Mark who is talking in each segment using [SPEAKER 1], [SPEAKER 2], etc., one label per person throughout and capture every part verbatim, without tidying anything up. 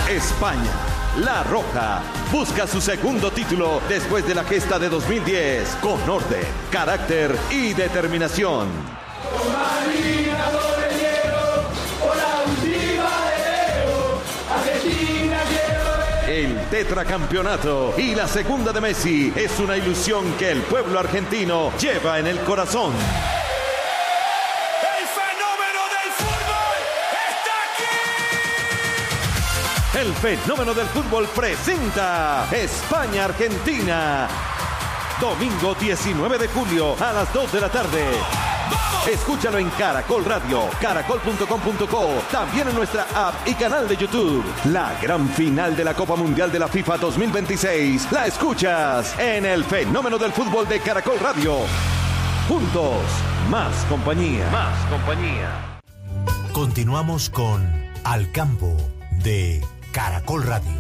[SPEAKER 1] España, La Roja, busca su segundo título después de la gesta de dos mil diez, con orden, carácter y determinación. El tetracampeonato y la segunda de Messi es una ilusión que el pueblo argentino lleva en el corazón.
[SPEAKER 2] ¡El fenómeno del fútbol está aquí!
[SPEAKER 1] El fenómeno del fútbol presenta España-Argentina. Domingo diecinueve de julio a las dos de la tarde. Escúchalo en Caracol Radio, caracol punto com punto co, también en nuestra app y canal de YouTube. La gran final de la Copa Mundial de la FIFA dos mil veintiséis la escuchas en el fenómeno del fútbol de Caracol Radio. Juntos, más compañía.
[SPEAKER 3] Más compañía.
[SPEAKER 4] Continuamos con Al Campo de Caracol Radio.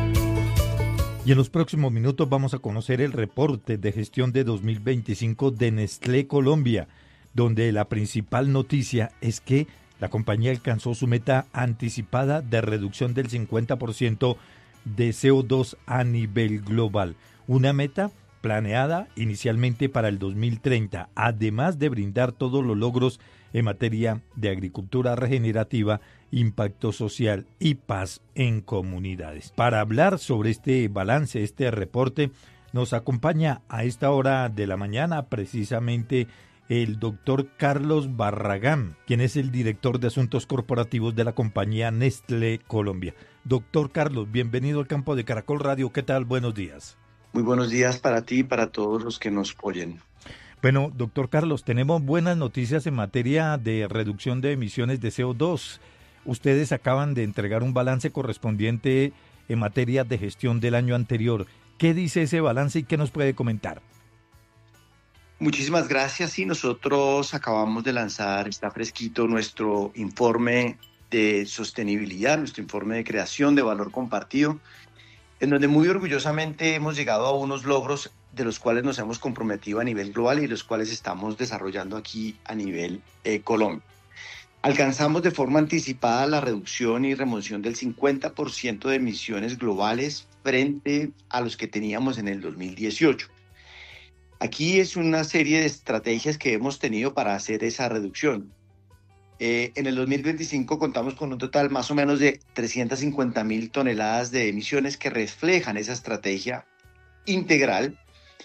[SPEAKER 5] Y en los próximos minutos vamos a conocer el reporte de gestión de dos mil veinticinco de Nestlé Colombia, donde la principal noticia es que la compañía alcanzó su meta anticipada de reducción del cincuenta por ciento de C O dos a nivel global. Una meta planeada inicialmente para el dos mil treinta, además de brindar todos los logros en materia de agricultura regenerativa, impacto social y paz en comunidades. Para hablar sobre este balance, este reporte, nos acompaña a esta hora de la mañana precisamente el doctor Carlos Barragán, quien es el director de Asuntos Corporativos de la compañía Nestlé Colombia. Doctor Carlos, bienvenido al campo de Caracol Radio. ¿Qué tal? Buenos días.
[SPEAKER 6] Muy buenos días para ti y para todos los que nos oyen.
[SPEAKER 5] Bueno, doctor Carlos, tenemos buenas noticias en materia de reducción de emisiones de C O dos. Ustedes acaban de entregar un balance correspondiente en materia de gestión del año anterior. ¿Qué dice ese balance y qué nos puede comentar?
[SPEAKER 6] Muchísimas gracias. Sí, nosotros acabamos de lanzar, está fresquito, nuestro informe de sostenibilidad, nuestro informe de creación de valor compartido, en donde muy orgullosamente hemos llegado a unos logros de los cuales nos hemos comprometido a nivel global y los cuales estamos desarrollando aquí a nivel eh, Colombia. Alcanzamos de forma anticipada la reducción y remoción del cincuenta por ciento de emisiones globales frente a los que teníamos en el dos mil dieciocho. Aquí es una serie de estrategias que hemos tenido para hacer esa reducción. Eh, en el dos mil veinticinco contamos con un total más o menos de trescientas cincuenta mil toneladas de emisiones que reflejan esa estrategia integral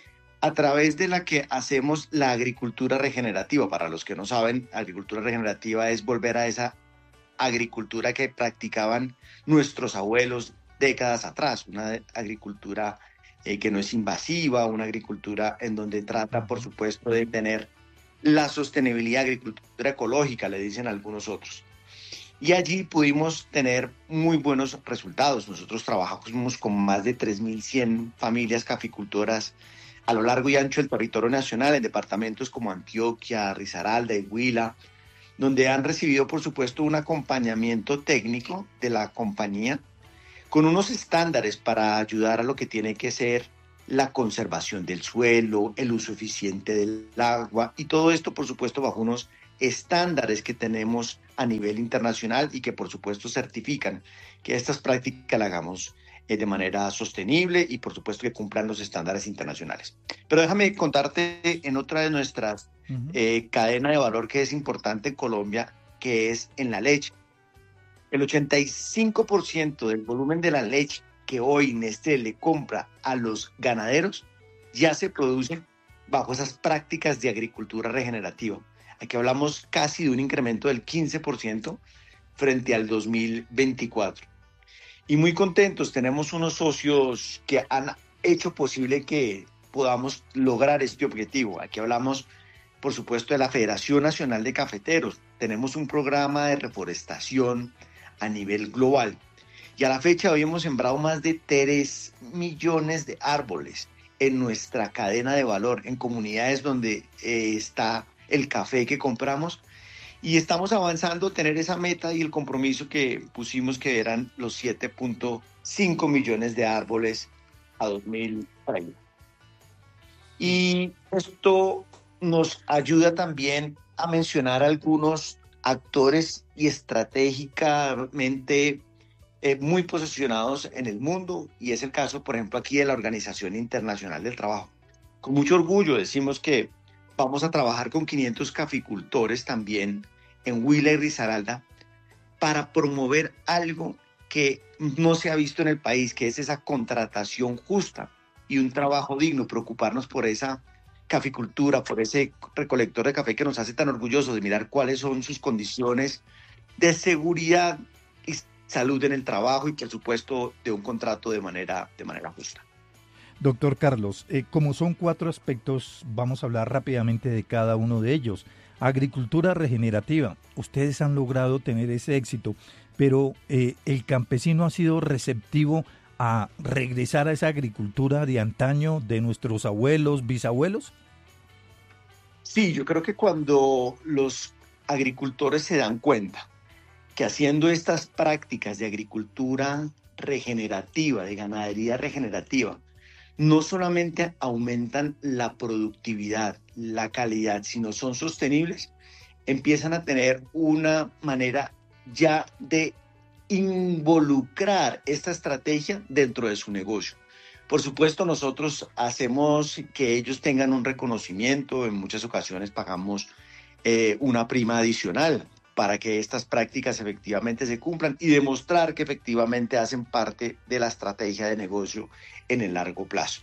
[SPEAKER 6] a través de la que hacemos la agricultura regenerativa. Para los que no saben, agricultura regenerativa es volver a esa agricultura que practicaban nuestros abuelos décadas atrás, una agricultura Eh, que no es invasiva, una agricultura en donde trata, por supuesto, de tener la sostenibilidad, agricultura ecológica, le dicen algunos otros. Y allí pudimos tener muy buenos resultados. Nosotros trabajamos con más de tres mil cien familias caficultoras a lo largo y ancho del territorio nacional, en departamentos como Antioquia, Risaralda y Huila, donde han recibido, por supuesto, un acompañamiento técnico de la compañía, con unos estándares para ayudar a lo que tiene que ser la conservación del suelo, el uso eficiente del agua y todo esto, por supuesto, bajo unos estándares que tenemos a nivel internacional y que, por supuesto, certifican que estas prácticas las hagamos eh, de manera sostenible y, por supuesto, que cumplan los estándares internacionales. Pero déjame contarte en otra de nuestras uh-huh. eh, cadenas de valor que es importante en Colombia, que es en la leche. El ochenta y cinco por ciento del volumen de la leche que hoy Nestlé le compra a los ganaderos ya se produce bajo esas prácticas de agricultura regenerativa. Aquí hablamos casi de un incremento del quince por ciento frente al dos mil veinticuatro. Y muy contentos, tenemos unos socios que han hecho posible que podamos lograr este objetivo. Aquí hablamos, por supuesto, de la Federación Nacional de Cafeteros. Tenemos un programa de reforestación a nivel global. Y a la fecha hoy hemos sembrado más de tres millones de árboles en nuestra cadena de valor, en comunidades donde eh, está el café que compramos. Y estamos avanzando a tener esa meta y el compromiso que pusimos, que eran los siete punto cinco millones de árboles a dos mil treinta. Y esto nos ayuda también a mencionar algunos actores y estratégicamente eh, muy posicionados en el mundo, y es el caso, por ejemplo, aquí de la Organización Internacional del Trabajo. Con mucho orgullo decimos que vamos a trabajar con quinientos caficultores también en Huila y Risaralda para promover algo que no se ha visto en el país, que es esa contratación justa y un trabajo digno, preocuparnos por esa caficultura, por ese recolector de café que nos hace tan orgullosos de mirar cuáles son sus condiciones de seguridad y salud en el trabajo y, por supuesto, de un contrato de manera, de manera justa.
[SPEAKER 5] Doctor Carlos, eh, como son cuatro aspectos, vamos a hablar rápidamente de cada uno de ellos. Agricultura regenerativa, ustedes han logrado tener ese éxito, pero eh, ¿el campesino ha sido receptivo a regresar a esa agricultura de antaño, de nuestros abuelos, bisabuelos?
[SPEAKER 6] Sí, yo creo que cuando los agricultores se dan cuenta que haciendo estas prácticas de agricultura regenerativa, de ganadería regenerativa, no solamente aumentan la productividad, la calidad, sino son sostenibles, empiezan a tener una manera ya de involucrar esta estrategia dentro de su negocio. Por supuesto, nosotros hacemos que ellos tengan un reconocimiento, en muchas ocasiones pagamos eh, una prima adicional para que estas prácticas efectivamente se cumplan y demostrar que efectivamente hacen parte de la estrategia de negocio en el largo plazo.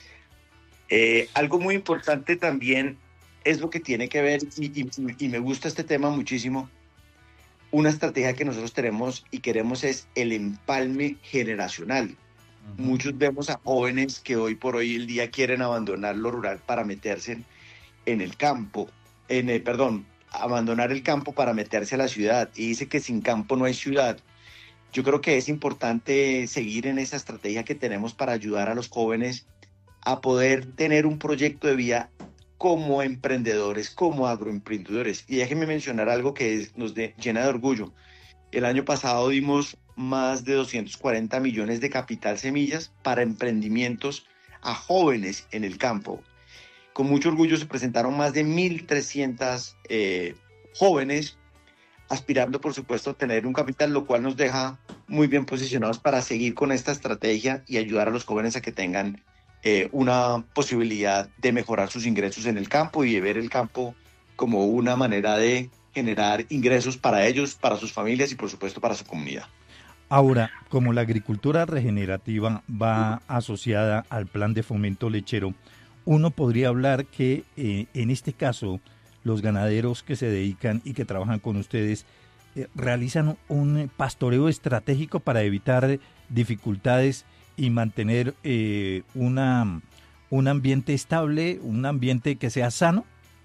[SPEAKER 6] Eh, algo muy importante también es lo que tiene que ver, y, y, y me gusta este tema muchísimo, una estrategia que nosotros tenemos y queremos es el empalme generacional. Uh-huh. Muchos vemos a jóvenes que hoy por hoy el día quieren abandonar lo rural para meterse en, en el campo, en el, perdón, abandonar el campo para meterse a la ciudad, y dice que sin campo no hay ciudad. Yo creo que es importante seguir en esa estrategia que tenemos para ayudar a los jóvenes a poder tener un proyecto de vida como emprendedores, como agroemprendedores. Y déjenme mencionar algo que es, nos de, llena de orgullo. El año pasado dimos más de doscientos cuarenta millones de capital semillas para emprendimientos a jóvenes en el campo. Con mucho orgullo se presentaron más de mil trescientos eh, jóvenes aspirando, por supuesto, a tener un capital, lo cual nos deja muy bien posicionados para seguir con esta estrategia y ayudar a los jóvenes a que tengan eh, una posibilidad de mejorar sus ingresos en el campo y de ver el campo como una manera de generar ingresos para ellos, para sus familias y, por supuesto, para su comunidad.
[SPEAKER 5] Ahora, como la agricultura regenerativa va asociada al plan de fomento lechero, uno podría hablar que eh, en este caso los ganaderos que se dedican y que trabajan con ustedes eh, realizan un pastoreo estratégico para evitar dificultades y mantener eh, una, un ambiente estable, un ambiente que sea sano.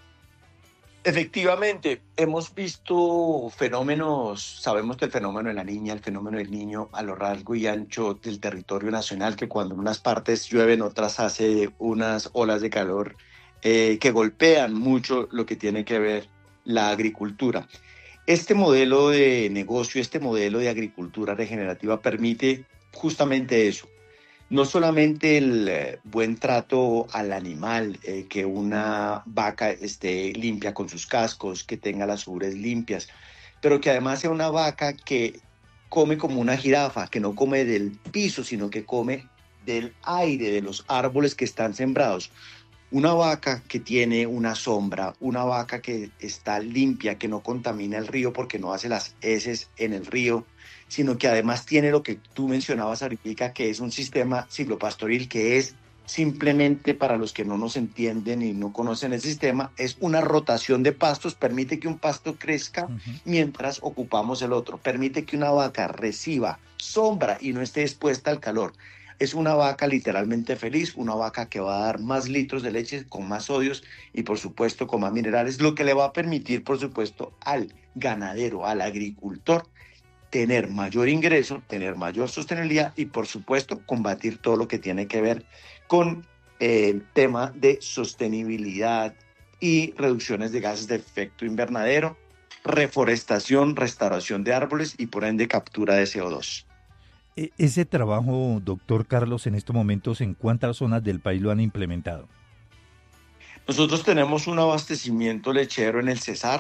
[SPEAKER 6] Efectivamente, hemos visto fenómenos, sabemos que el fenómeno de la niña, el fenómeno del niño a lo largo y ancho del territorio nacional, que cuando en unas partes llueve, en otras hace unas olas de calor eh, que golpean mucho lo que tiene que ver la agricultura. Este modelo de negocio, este modelo de agricultura regenerativa permite justamente eso. No solamente el eh, buen trato al animal, eh, que una vaca esté limpia con sus cascos, que tenga las ubres limpias, pero que además sea una vaca que come como una jirafa, que no come del piso, sino que come del aire, de los árboles que están sembrados. Una vaca que tiene una sombra, una vaca que está limpia, que no contamina el río porque no hace las heces en el río, sino que además tiene lo que tú mencionabas ahorita, que es un sistema silvopastoril, que es simplemente, para los que no nos entienden y no conocen el sistema, es una rotación de pastos, permite que un pasto crezca uh-huh. mientras ocupamos el otro, permite que una vaca reciba sombra y no esté expuesta al calor. Es una vaca literalmente feliz, una vaca que va a dar más litros de leche con más sodios y, por supuesto, con más minerales, lo que le va a permitir, por supuesto, al ganadero, al agricultor, tener mayor ingreso, tener mayor sostenibilidad y, por supuesto, combatir todo lo que tiene que ver con eh, el tema de sostenibilidad y reducciones de gases de efecto invernadero, reforestación, restauración de árboles y, por ende, captura de C O dos.
[SPEAKER 5] Ese trabajo, doctor Carlos, en estos momentos, ¿en cuántas zonas del país lo han implementado?
[SPEAKER 6] Nosotros tenemos un abastecimiento lechero en el Cesar,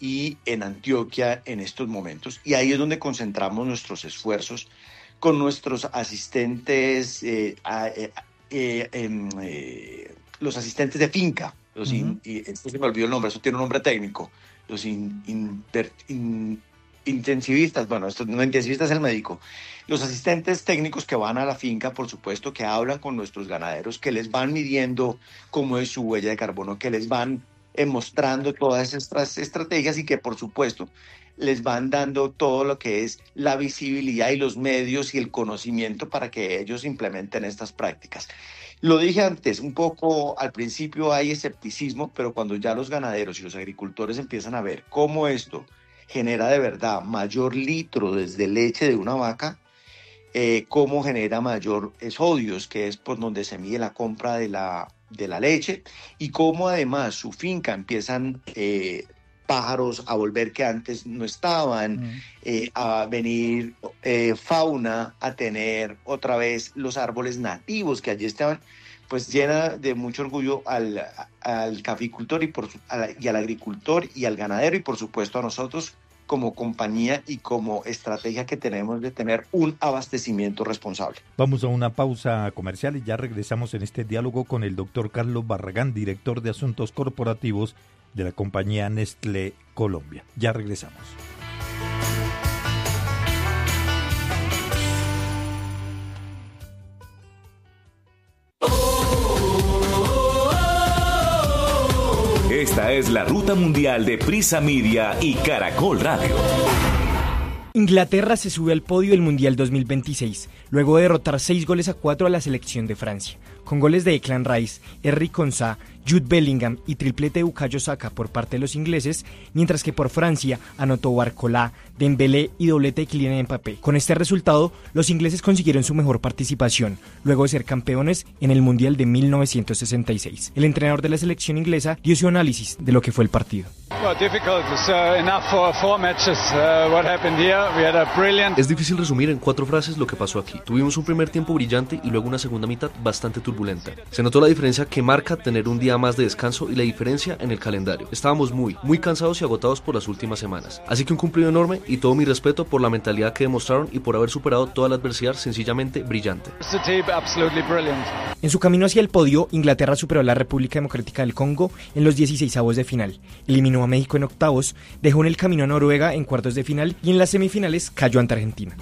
[SPEAKER 6] y en Antioquia en estos momentos. Y ahí es donde concentramos nuestros esfuerzos con nuestros asistentes, eh, eh, eh, eh, eh, los asistentes de finca. Los in, uh-huh. y, esto se me olvidó el nombre, eso tiene un nombre técnico. Los in, in, in, intensivistas, bueno, esto no intensivistas es el médico. Los asistentes técnicos que van a la finca, por supuesto, que hablan con nuestros ganaderos, que les van midiendo cómo es su huella de carbono, que les van eh, mostrando todas estas estrategias y que, por supuesto, les van dando todo lo que es la visibilidad y los medios y el conocimiento para que ellos implementen estas prácticas. Lo dije antes, un poco al principio hay escepticismo, pero cuando ya los ganaderos y los agricultores empiezan a ver cómo esto genera de verdad mayor litro desde leche de una vaca, eh, cómo genera mayor sodios, que es por donde se mide la compra de la, de la leche, y cómo además su finca empiezan eh, pájaros a volver que antes no estaban, mm. eh, a venir eh, fauna, a tener otra vez los árboles nativos que allí estaban, pues llena de mucho orgullo al, al caficultor y, por, a la, y al agricultor y al ganadero, y por supuesto a nosotros como compañía y como estrategia que tenemos de tener un abastecimiento responsable.
[SPEAKER 5] Vamos a una pausa comercial y ya regresamos en este diálogo con el doctor Carlos Barragán, director de Asuntos Corporativos de la compañía Nestlé Colombia. Ya regresamos.
[SPEAKER 1] Esta es la ruta mundial de Prisa Media y Caracol Radio.
[SPEAKER 3] Inglaterra se sube al podio del Mundial dos mil veintiséis, luego de derrotar seis goles a cuatro a la selección de Francia, con goles de Declan Rice, Henry Konsa, Jude Bellingham y triplete de Bukayo Saka por parte de los ingleses, mientras que por Francia anotó Barcola, Dembélé y doblete de Kylian Mbappé. Con este resultado, los ingleses consiguieron su mejor participación, luego de ser campeones en el Mundial de mil novecientos sesenta y seis. El entrenador de la selección inglesa dio su análisis de lo que fue el partido.
[SPEAKER 7] Es difícil resumir en cuatro frases lo que pasó aquí. Tuvimos un primer tiempo brillante y luego una segunda mitad bastante turbulenta. Se notó la diferencia que marca tener un día más de descanso y la diferencia en el calendario. Estábamos muy, muy cansados y agotados por las últimas semanas. Así que un cumplido enorme y todo mi respeto por la mentalidad que demostraron y por haber superado toda la adversidad sencillamente brillante.
[SPEAKER 3] En su camino hacia el podio, Inglaterra superó a la República Democrática del Congo en los dieciseisavos de final, eliminó a México en octavos, dejó en el camino a Noruega en cuartos de final y en las semifinales cayó ante Argentina.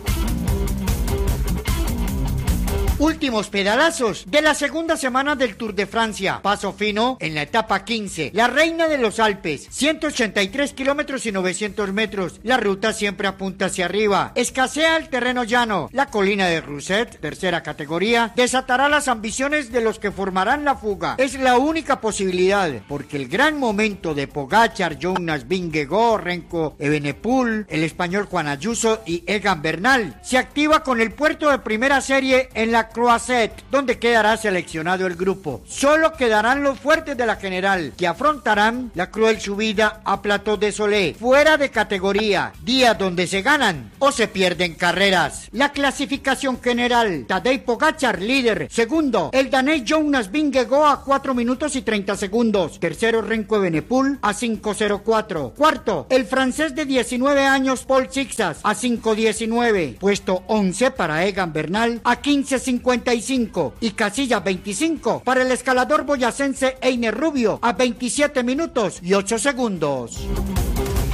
[SPEAKER 8] Últimos pedalazos de la segunda semana del Tour de Francia. Paso fino en la etapa quince. La reina de los Alpes. ciento ochenta y tres kilómetros y novecientos metros. La ruta siempre apunta hacia arriba. Escasea el terreno llano. La colina de Rousset, tercera categoría, desatará las ambiciones de los que formarán la fuga. Es la única posibilidad, porque el gran momento de Pogačar, Jonas Vingegaard, Renko Evenepoel, el español Juan Ayuso y Egan Bernal se activa con el puerto de primera serie en la Croisette, donde quedará seleccionado el grupo. Solo quedarán los fuertes de la general, que afrontarán la cruel subida a Plateau de Solé, fuera de categoría, día donde se ganan o se pierden carreras. La clasificación general: Tadej Pogačar, líder. Segundo, el danés Jonas Vingegaard a cuatro minutos y treinta segundos. Tercero, Renko Evenepoel a cinco cero cuatro. Cuarto, el francés de diecinueve años Paul Sixas a cinco diecinueve. Puesto once para Egan Bernal a quince cincuenta y cinco y casilla veinticinco para el escalador boyacense Einer Rubio a veintisiete minutos y ocho segundos.